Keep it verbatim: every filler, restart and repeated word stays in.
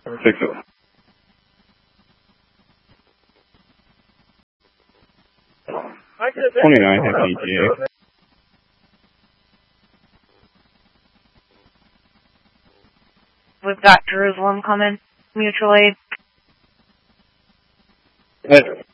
Six. Twenty-nine have P T A. We've got Jerusalem coming. Mutual aid. Hey.